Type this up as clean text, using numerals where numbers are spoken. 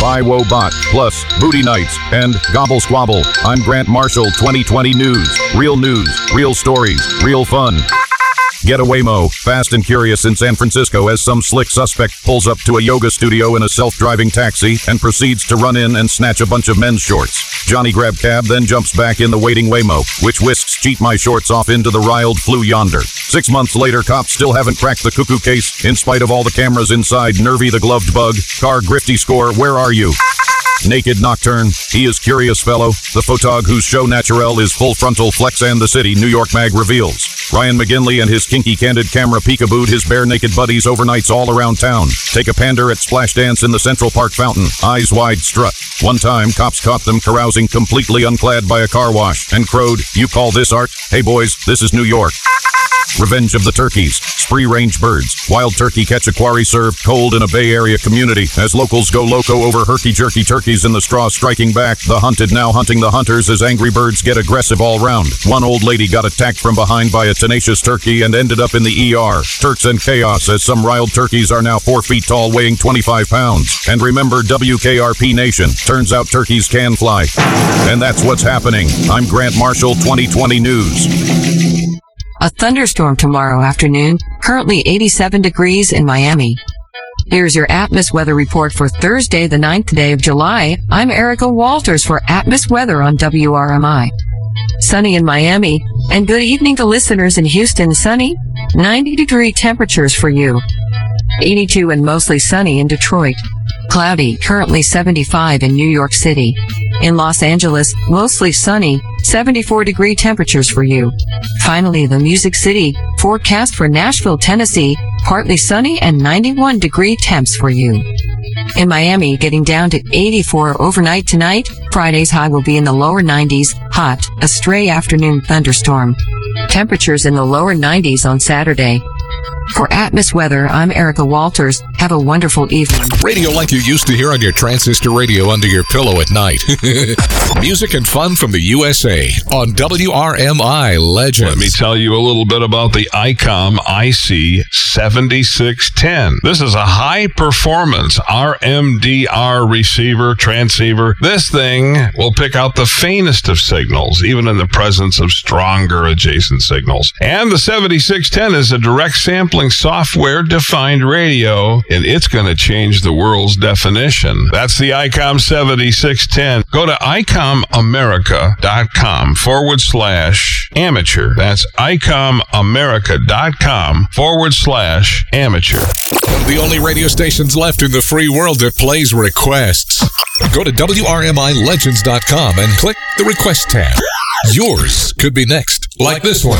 iWobot, plus Booty Nights, and Gobble Squabble. I'm Grant Marshall, 2020 News, real stories, real fun. Get a Waymo, fast and curious in San Francisco as some slick suspect pulls up to a yoga studio in a self-driving taxi and proceeds to run in and snatch a bunch of men's shorts. Johnny Grab Cab then jumps back in the waiting Waymo, which whisks Cheat My Shorts off into the riled Flew Yonder. 6 months later, cops still haven't cracked the cuckoo case, in spite of all the cameras inside Nervy the Gloved Bug. Car Grifty Score, where are you? Naked Nocturne, he is Curious Fellow, the photog whose show naturel is Full Frontal Flex and the City, New York Mag reveals. Ryan McGinley and his kinky candid camera peekabooed his bare naked buddies overnights all around town. Take a pander at Splash Dance in the Central Park fountain, eyes wide strut. One time, cops caught them carousing completely unclad by a car wash and crowed, "You call this art? Hey boys, this is New York." Revenge of the Turkeys, spree range birds. Wild turkey catch a quarry served cold in a Bay Area community as locals go loco over herky-jerky turkeys in the straw striking back. The hunted now hunting the hunters as angry birds get aggressive all round. One old lady got attacked from behind by a tenacious turkey and ended up in the ER. Turks and chaos as some riled turkeys are now 4 feet tall weighing 25 pounds. And remember WKRP Nation, turns out turkeys can fly. And that's what's happening. I'm Grant Marshall, 2020 News. A thunderstorm tomorrow afternoon, currently 87 degrees in Miami. Here's your Atmos weather report for Thursday, the 9th day of July. I'm Erica Walters for Atmos Weather on WRMI. Sunny in Miami, and good evening to listeners in Houston. Sunny, 90-degree temperatures for you. 82 and mostly sunny in Detroit. Cloudy, currently 75 in New York City. In Los Angeles, mostly sunny, 74-degree temperatures for you. Finally, the Music City, forecast for Nashville, Tennessee, partly sunny and 91-degree temps for you. In Miami, getting down to 84 overnight tonight. Friday's high will be in the lower 90s, hot, a stray afternoon thunderstorm. Temperatures in the lower 90s on Saturday. For Atmos Weather, I'm Erica Walters. Have a wonderful evening. Radio like you used to hear on your transistor radio under your pillow at night. Music and fun from the USA on WRMI Legends. Let me tell you a little bit about the ICOM IC7610. This is a high-performance RMDR receiver, transceiver. This thing will pick out the faintest of signals, even in the presence of stronger adjacent signals. And the 7610 is a direct sampling software-defined radio, and it's going to change the world's definition. That's the ICOM 7610. Go to icomamerica.com/amateur. That's icomamerica.com/amateur. One of the only radio stations left in the free world that plays requests. Go to WRMILegends.com and click the Request tab. Yours could be next, like this one.